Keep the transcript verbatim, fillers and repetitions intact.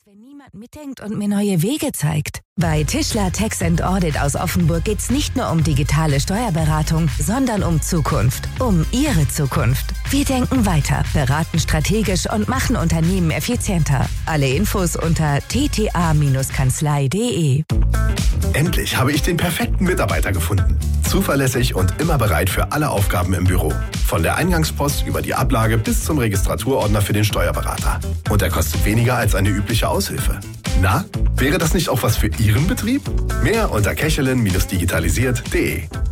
wenn niemand mitdenkt und mir neue Wege zeigt. Bei Tischler Tax and Audit aus Offenburg geht's nicht nur um digitale Steuerberatung, sondern um Zukunft. Um Ihre Zukunft. Wir denken weiter, beraten strategisch und machen Unternehmen effizienter. Alle Infos unter t t a Kanzlei punkt d e. Endlich habe ich den perfekten Mitarbeiter gefunden. Zuverlässig und immer bereit für alle Aufgaben im Büro. Von der Eingangspost über die Ablage bis zum Registraturordner für den Steuerberater. Und er kostet weniger als eine übliche Aushilfe. Na, wäre das nicht auch was für Ihren Betrieb? Mehr unter kechelin Bindestrich digitalisiert punkt d e.